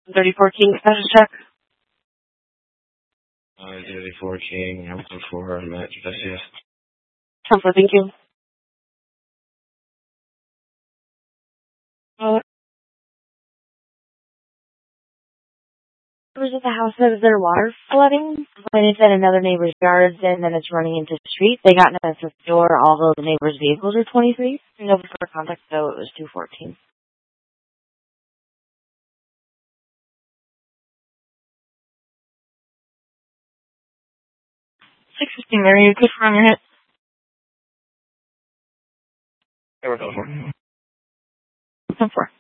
34 King, status check. 34 King, I'm looking for Matt Vessius. Comfort, thank you. Neighbors at the house says their water flooding, but it's at another neighbor's yard, and then it's running into the street. They got notice at the door, although the neighbor's vehicles are 23. No further contact, so it was 214. 615, Mary, you good for on your hit? There we go. 10-4.